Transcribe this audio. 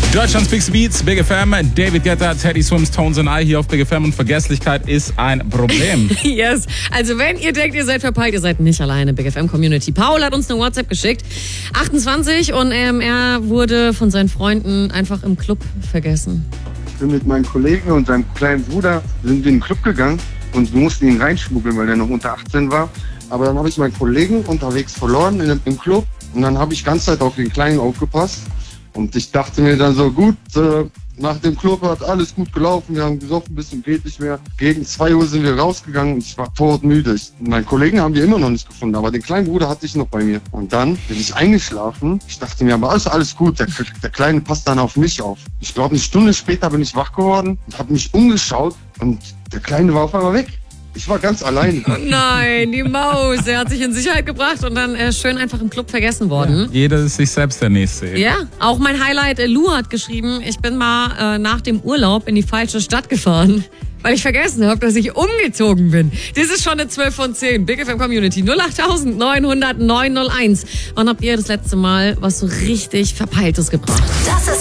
Deutschlands Big Beats, Big FM, David Guetta, Teddy Swims, Tones and I hier auf Big FM und Vergesslichkeit ist ein Problem. Yes. Also wenn ihr denkt, ihr seid verpeilt, ihr seid nicht alleine. Big FM Community. Paul hat uns eine WhatsApp geschickt. 28 und er wurde von seinen Freunden einfach im Club vergessen. Ich bin mit meinem Kollegen und seinem kleinen Bruder sind wir in den Club gegangen und wir mussten ihn reinschmuggeln, weil er noch unter 18 war. Aber dann habe ich meinen Kollegen unterwegs verloren im Club und dann habe ich die ganze Zeit auf den Kleinen aufgepasst. Und ich dachte mir dann so, gut, nach dem Club hat alles gut gelaufen, wir haben gesoffen, ein bisschen geht nicht mehr. Gegen 2 Uhr sind wir rausgegangen und ich war todmüde. Meinen Kollegen haben wir immer noch nicht gefunden, aber den kleinen Bruder hatte ich noch bei mir. Und dann bin ich eingeschlafen. Ich dachte mir, aber alles gut, der Kleine passt dann auf mich auf. Ich glaube, eine Stunde später bin ich wach geworden und habe mich umgeschaut und der Kleine war auf einmal weg. Ich war ganz allein. Nein, die Maus. Er hat sich in Sicherheit gebracht und dann schön einfach im Club vergessen worden. Jeder ist sich selbst der Nächste. Ja, auch mein Highlight, Lou hat geschrieben, ich bin mal nach dem Urlaub in die falsche Stadt gefahren, weil ich vergessen habe, dass ich umgezogen bin. Das ist schon eine 12 von 10. Big FM Community 08900 901. Wann habt ihr das letzte Mal was so richtig Verpeiltes gebracht? Das ist